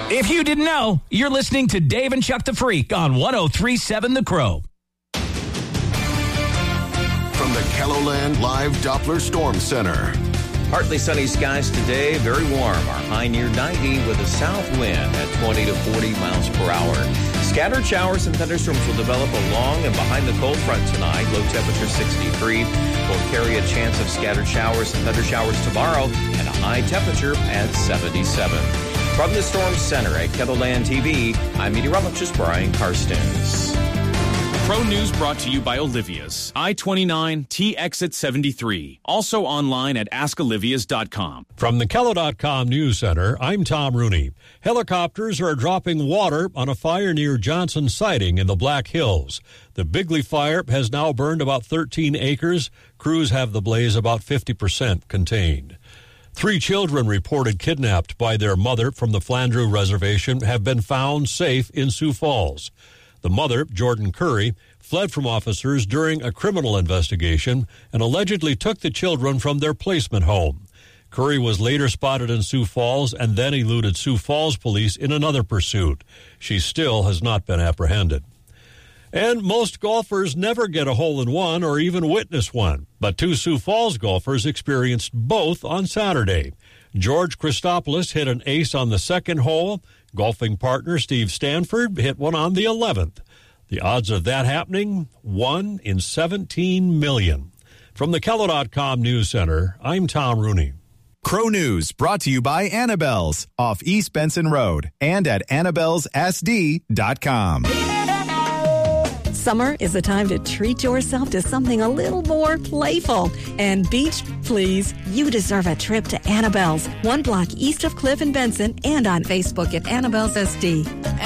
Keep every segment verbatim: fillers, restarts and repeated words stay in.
If you didn't know, you're listening to Dave and Chuck the Freak on one oh three point seven The Crow. From the KELOLAND Live Doppler Storm Center. Partly sunny skies today, very warm. Our high near ninety with a south wind at twenty to forty miles per hour. Scattered showers and thunderstorms will develop along and behind the cold front tonight. Low temperature sixty-three. Will carry a chance of scattered showers and thunder showers tomorrow and a high temperature at seventy-seven. From the Storm Center at KELOLAND T V, I'm meteorologist Brian Karstens. Pro News brought to you by Olivia's. I twenty-nine T Exit seventy-three. Also online at ask olivias dot com. From the Kelo dot com News Center, I'm Tom Rooney. Helicopters are dropping water on a fire near Johnson Siding in the Black Hills. The Bigley fire has now burned about thirteen acres. Crews have the blaze about fifty percent contained. Three children reported kidnapped by their mother from the Flandreau Reservation have been found safe in Sioux Falls. The mother, Jordan Curry, fled from officers during a criminal investigation and allegedly took the children from their placement home. Curry was later spotted in Sioux Falls and then eluded Sioux Falls police in another pursuit. She still has not been apprehended. And most golfers never get a hole-in-one or even witness one. But two Sioux Falls golfers experienced both on Saturday. George Christopoulos hit an ace on the second hole. Golfing partner Steve Stanford hit one on the eleventh. The odds of that happening, one in seventeen million. From the Kelo dot com News Center, I'm Tom Rooney. Crow News brought to you by Annabelle's off East Benson Road and at annabelles s d dot com. Summer is a time to treat yourself to something a little more playful. And beach, please, you deserve a trip to Annabelle's, one block east of Cliff and Benson, and on Facebook at Annabelle's S D.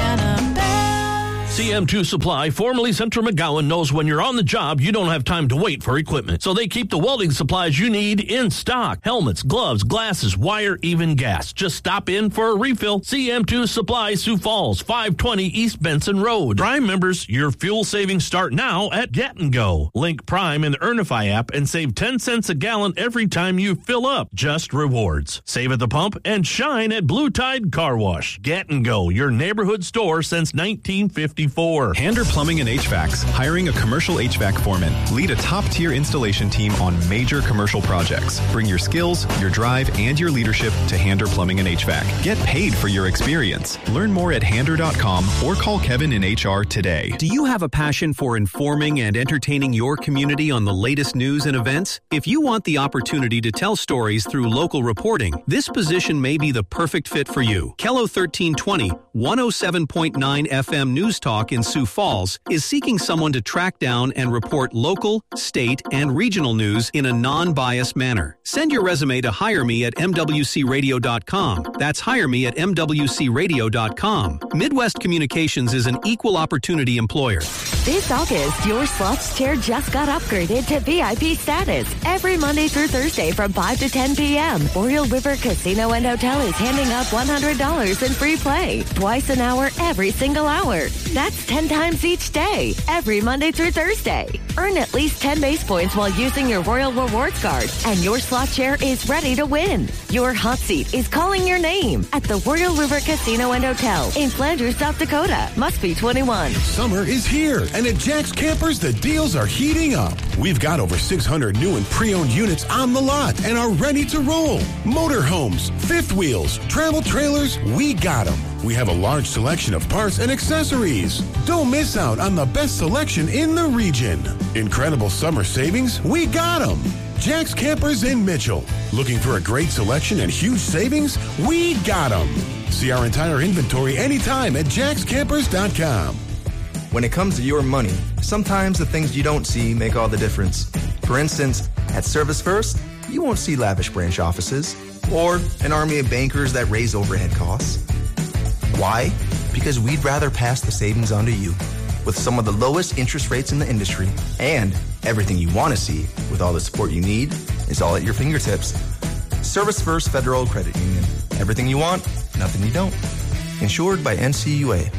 C M two Supply, formerly Central McGowan, knows when you're on the job, you don't have time to wait for equipment. So they keep the welding supplies you need in stock. Helmets, gloves, glasses, wire, even gas. Just stop in for a refill. C M two Supply, Sioux Falls, five twenty East Benson Road. Prime members, your fuel savings start now at Get and Go. Link Prime in the Earnify app and save ten cents a gallon every time you fill up. Just rewards. Save at the pump and shine at Blue Tide Car Wash. Get and Go, your neighborhood store since nineteen fifty-four. Hander Plumbing and H V A C's hiring a commercial H V A C foreman. Lead a top-tier installation team on major commercial projects. Bring your skills, your drive, and your leadership to Hander Plumbing and H V A C. Get paid for your experience. Learn more at hander dot com or call Kevin in H R today. Do you have a passion for informing and entertaining your community on the latest news and events? If you want the opportunity to tell stories through local reporting, this position may be the perfect fit for you. Kelo thirteen twenty, one oh seven point nine F M News Talk in Sioux Falls is seeking someone to track down and report local, state, and regional news in a non-biased manner. Send your resume to hire me at m w c radio dot com. That's hire me at m w c radio dot com. Midwest Communications is an equal opportunity employer. This August, your Slots chair just got upgraded to V I P status. Every Monday through Thursday from five to ten p.m. Royal River Casino and Hotel is handing out one hundred dollars in free play. Twice an hour, every single hour. That's ten times each day, every Monday through Thursday. Earn at least ten base points while using your Royal Rewards card, and your slot chair is ready to win. Your hot seat is calling your name at the Royal River Casino and Hotel in Flanders, South Dakota. Must be twenty-one. Summer is here, and at Jack's Campers, the deals are heating up. We've got over six hundred new and pre-owned units on the lot and are ready to roll. Motorhomes, fifth wheels, travel trailers, we got them. We have a large selection of parts and accessories. Don't miss out on the best selection in the region. Incredible summer savings, we got them. Jack's Campers in Mitchell. Looking for a great selection and huge savings? We got them. See our entire inventory anytime at jacks campers dot com. When it comes to your money, sometimes the things you don't see make all the difference. For instance, at Service First, you won't see lavish branch offices or an army of bankers that raise overhead costs. Why? Because we'd rather pass the savings on to you with some of the lowest interest rates in the industry, and everything you want to see with all the support you need is all at your fingertips. Service First Federal Credit Union. Everything you want, nothing you don't. Insured by N C U A.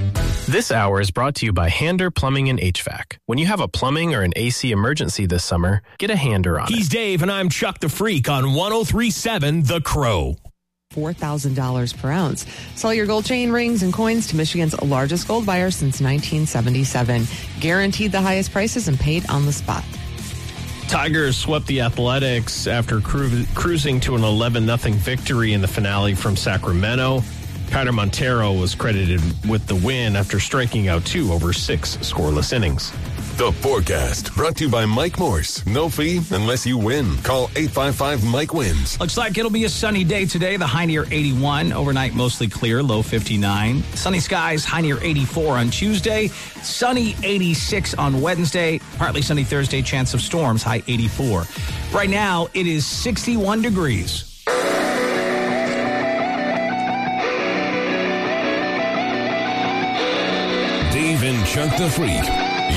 This hour is brought to you by Hander Plumbing and H V A C. When you have a plumbing or an A C emergency this summer, get a Hander on it. He's Dave, and I'm Chuck the Freak on one oh three point seven The Crow. four thousand dollars per ounce. Sell your gold chain, rings, and coins to Michigan's largest gold buyer since nineteen seventy-seven. Guaranteed the highest prices and paid on the spot. Tigers swept the Athletics after cru- cruising to an eleven nothing victory in the finale from Sacramento. Kyler Montero was credited with the win after striking out two over six scoreless innings. The forecast brought to you by Mike Morse. No fee unless you win. Call eight five five Mike wins. Looks like it'll be a sunny day today. The high near eighty-one. Overnight mostly clear, low fifty-nine. Sunny skies, high near eighty-four on Tuesday. Sunny eighty-six on Wednesday. Partly sunny Thursday, chance of storms, high eighty-four. Right now, it is sixty-one degrees. Dave and Chuck the Freak.